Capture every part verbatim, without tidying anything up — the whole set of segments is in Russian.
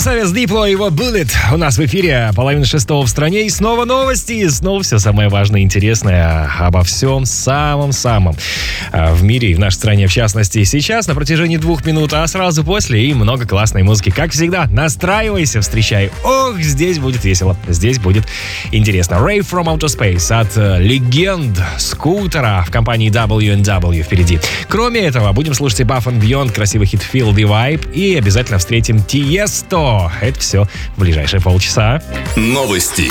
Красавец Дипло и его Bullet у нас в эфире. Половина шестого в стране. И снова новости. И снова все самое важное и интересное обо всем самом-самом в мире и в нашей стране в частности. Сейчас на протяжении двух минут, а сразу после и много классной музыки. Как всегда, настраивайся, встречай. Ох, здесь будет весело. Здесь будет интересно. Rave from Outer Space от легенд скутера в компании дабл ю энд дабл ю впереди. Кроме этого, будем слушать и Above and Beyond, красивый хит Feel the Vibe. И обязательно встретим Тиесто. Это все в ближайшие полчаса. Новости.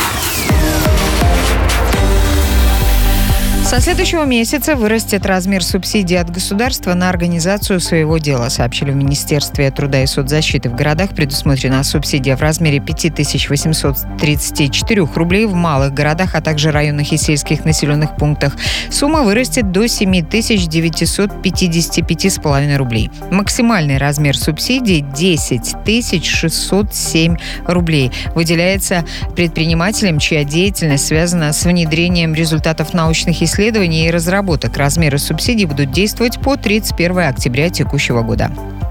Со следующего месяца вырастет размер субсидий от государства на организацию своего дела, сообщили в Министерстве труда и соцзащиты. В городах предусмотрена субсидия в размере пять тысяч восемьсот тридцать четыре рублей, в малых городах, а также районных и сельских населенных пунктах сумма вырастет до семь тысяч девятьсот пятьдесят пять целых пять десятых рублей. Максимальный размер субсидий – десять тысяч шестьсот семь рублей. Выделяется предпринимателям, чья деятельность связана с внедрением результатов научных исследований исследований и разработок. Размеры субсидий будут действовать по тридцать первого октября текущего года.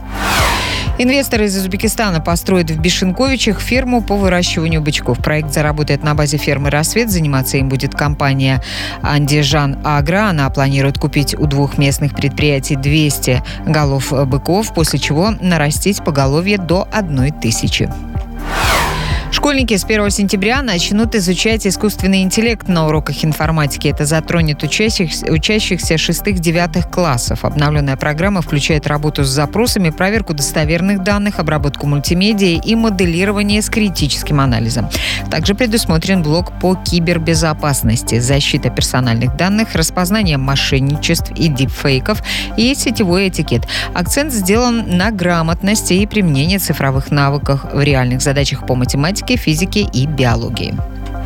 Инвесторы из Узбекистана построят в Бишенковичах ферму по выращиванию бычков. Проект заработает на базе фермы «Рассвет». Заниматься им будет компания «Андижан Агро». Она планирует купить у двух местных предприятий двести голов быков, после чего нарастить поголовье до одной тысячи. Школьники с первого сентября начнут изучать искусственный интеллект на уроках информатики. Это затронет учащихся, учащихся шестых-девятых классов. Обновленная программа включает работу с запросами, проверку достоверных данных, обработку мультимедиа и моделирование с критическим анализом. Также предусмотрен блок по кибербезопасности, защита персональных данных, распознание мошенничеств и дипфейков и сетевой этикет. Акцент сделан на грамотности и применении цифровых навыков в реальных задачах по математике, физике и биологии.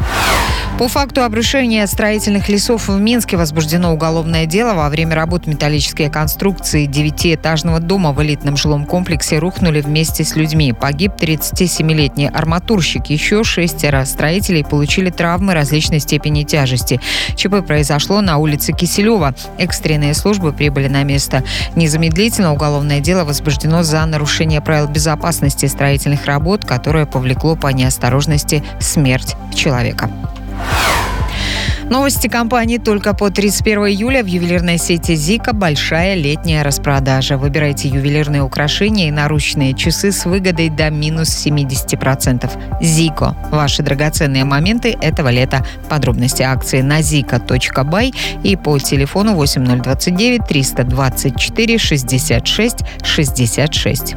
По факту обрушения строительных лесов в Минске возбуждено уголовное дело. Во время работ металлические конструкции девятиэтажного дома в элитном жилом комплексе рухнули вместе с людьми. Погиб тридцатисемилетний арматурщик. Еще шестеро строителей получили травмы различной степени тяжести. ЧП произошло на улице Киселева. Экстренные службы прибыли на место незамедлительно. Уголовное дело возбуждено за нарушение правил безопасности строительных работ, которое повлекло по неосторожности смерть человека. Новости компании только по тридцать первого июля в ювелирной сети «Зика» большая летняя распродажа. Выбирайте ювелирные украшения и наручные часы с выгодой до минус семьдесят процентов. «Зико» – ваши драгоценные моменты этого лета. Подробности акции на зика точка бай и по телефону восемь ноль двадцать девять триста двадцать четыре шестьдесят шесть шестьдесят шесть.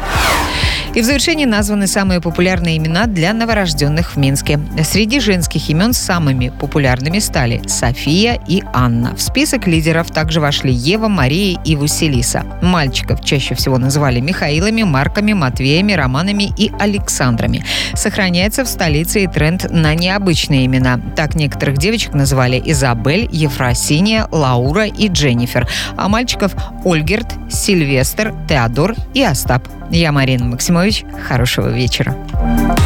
И в завершении названы самые популярные имена для новорожденных в Минске. Среди женских имен самыми популярными стали София и Анна. В список лидеров также вошли Ева, Мария и Василиса. Мальчиков чаще всего называли Михаилами, Марками, Матвеями, Романами и Александрами. Сохраняется в столице и тренд на необычные имена. Так некоторых девочек называли Изабель, Ефросиния, Лаура и Дженнифер. А мальчиков Ольгерт, Сильвестр, Теодор и Остап. Я Марина Максимович. Хорошего вечера.